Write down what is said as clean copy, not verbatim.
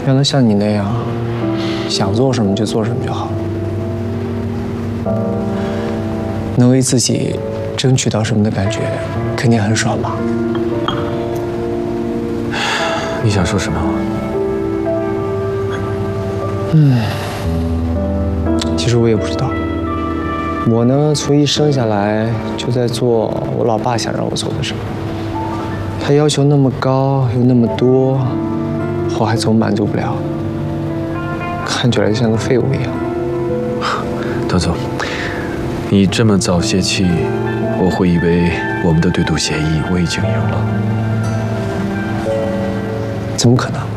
要能像你那样，想做什么就做什么就好了。能为自己争取到什么的感觉，肯定很爽吧？ 你想说什么？ 其实我也不知道。我呢，从一生下来就在做我老爸想让我做的事。他要求那么高又那么多，我还总满足不了，看起来就像个废物一样。 德总，你这么早泄气，我会以为我们的对赌协议我已经赢了。 怎么可能？